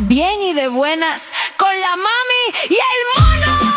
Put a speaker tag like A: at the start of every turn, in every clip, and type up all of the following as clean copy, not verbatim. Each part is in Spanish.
A: bien y de buenas, con la mami y el mono.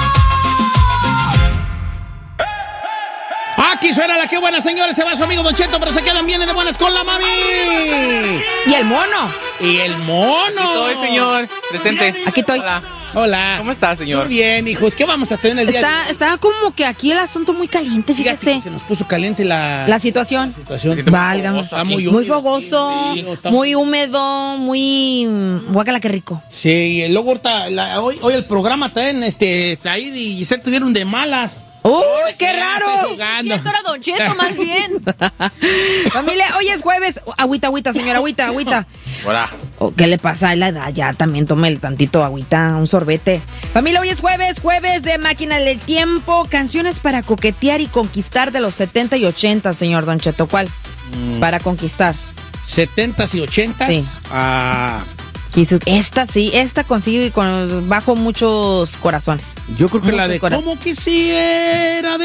B: Aquí suena la que buena, señores. Se va su amigo Don Cheto, pero se quedan bien y de buenas con la mami.
C: Y el mono.
B: Y el mono.
D: Aquí estoy, señor. Presente.
C: Aquí estoy.
B: Hola.
D: ¿Cómo estás, señor?
B: Muy bien, hijos. ¿Qué vamos a tener el día de hoy?
C: Está como que aquí el asunto muy caliente,
B: Fíjate
C: fíjate.
B: que se nos puso caliente la
C: situación.
B: situación.
C: Válgame.
B: Está muy
C: Muy
B: húmedo.
C: fogoso,
B: Sí, está
C: muy húmedo, muy... Guácala, qué rico.
B: Sí, y luego ahorita, hoy el programa también, Said y Giselle tuvieron de malas.
C: ¡Uy, qué raro!
B: Estoy jugando.
A: Y esto era Don Cheto, más bien.
C: Familia, hoy es jueves. Agüita, señora, agüita.
D: Hola.
C: Oh, ¿qué le pasa a la edad? Ya también tome el tantito agüita, un sorbete. Familia, hoy es jueves de Máquina del Tiempo. Canciones para coquetear y conquistar de los 70 y 80, señor Don Cheto. ¿Cuál? Para conquistar.
B: 70s y 80s.
C: Sí. Esta consigue bajo muchos corazones.
B: Yo creo que la
C: Muchos
B: de
C: corazones.
B: ¿Cómo quisiera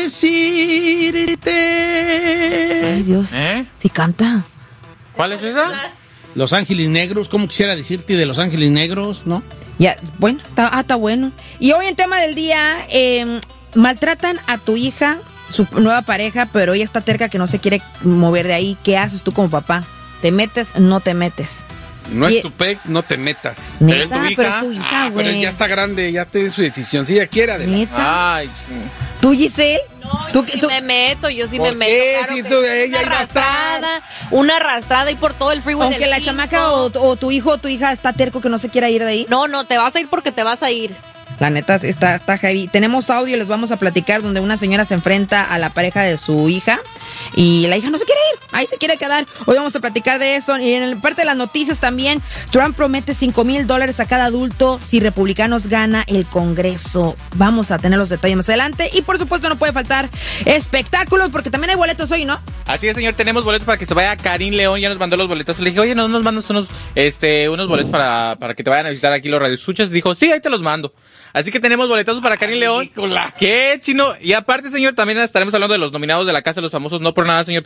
B: decirte?
C: Ay, Dios. Sí canta.
D: ¿Cuál es esa?
B: Los Ángeles Negros, ¿cómo quisiera decirte de Los Ángeles Negros, no?
C: Ya, bueno, está bueno. Y hoy en tema del día, maltratan a tu hija, su nueva pareja, pero ella está terca que no se quiere mover de ahí. ¿Qué haces tú como papá? ¿Te metes? No te metes.
E: No
C: Y-
E: es tu pex, no te metas.
C: Neta,
D: es tu hija.
C: pero es tu hija,
E: Pero
C: güey.
E: ya está grande, ya tiene su decisión. Si ella quiere, adelante.
C: Neta.
D: Ay,
C: ¿Tú, Giselle?
F: No,
C: ¿Tú-
F: yo sí
C: tú-
F: me meto, yo sí
E: ¿Por
F: me meto.
E: qué?
F: Claro
E: Si
F: que
E: tú-
F: sí.
E: ella iba a estar.
F: Una arrastrada y por todo el freeway.
C: Aunque
F: del
C: la
F: Cinco.
C: chamaca o tu hijo o tu hija está terco que no se quiera ir de ahí.
F: No, te vas a ir porque te vas a ir.
C: La neta está heavy. Tenemos audio, les vamos a platicar, donde una señora se enfrenta a la pareja de su hija y la hija no se quiere ir, ahí se quiere quedar. Hoy vamos a platicar de eso. Y en parte de las noticias también, Trump promete $5,000 a cada adulto si Republicanos gana el Congreso. Vamos a tener los detalles más adelante. Y por supuesto no puede faltar espectáculos, porque también hay boletos hoy, ¿no?
D: así es, señor. Tenemos boletos para que se vaya Karim León. Ya nos mandó los boletos. Le dije, oye, ¿no nos mandas unos boletos para que te vayan a visitar aquí los radioescuchas? Dijo, sí, ahí te los mando. Así que tenemos boletos para Karim León. ¿Qué, chino? Y aparte, señor, también estaremos hablando de los nominados de la Casa de los Famosos. No por nada, señor.